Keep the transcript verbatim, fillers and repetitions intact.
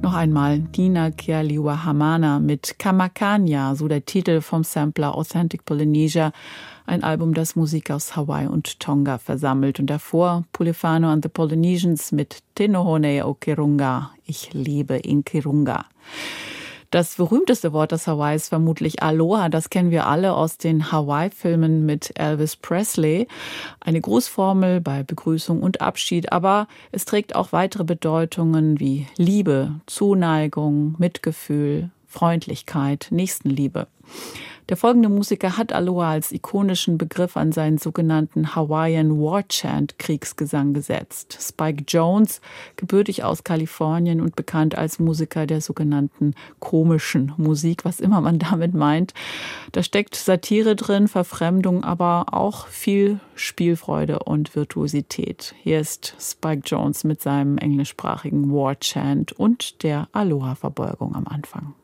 Noch einmal Nina Kealiua-Hamana mit Kamakania, so der Titel vom Sampler Authentic Polynesia, ein Album, das Musik aus Hawaii und Tonga versammelt. Und davor Pulefano and the Polynesians mit Te Nohone o Kirunga, ich lebe in Kirunga. Das berühmteste Wort des Hawaii ist vermutlich Aloha. Das kennen wir alle aus den Hawaii-Filmen mit Elvis Presley. Eine Grußformel bei Begrüßung und Abschied, aber es trägt auch weitere Bedeutungen wie Liebe, Zuneigung, Mitgefühl, Freundlichkeit, Nächstenliebe. Der folgende Musiker hat Aloha als ikonischen Begriff an seinen sogenannten Hawaiian War Chant Kriegsgesang gesetzt. Spike Jones, gebürtig aus Kalifornien und bekannt als Musiker der sogenannten komischen Musik, was immer man damit meint. Da steckt Satire drin, Verfremdung, aber auch viel Spielfreude und Virtuosität. Hier ist Spike Jones mit seinem englischsprachigen War Chant und der Aloha-Verbeugung am Anfang.